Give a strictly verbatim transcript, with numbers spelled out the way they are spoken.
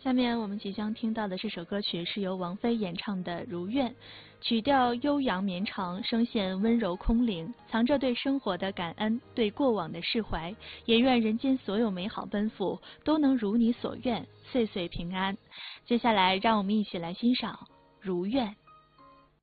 下面我们即将听到的这首歌曲是由王菲演唱的《如愿》，曲调悠扬绵长，声线温柔空灵，藏着对生活的感恩，对过往的释怀。也愿人间所有美好奔赴都能如你所愿，岁岁平安。接下来，让我们一起来欣赏《如愿》。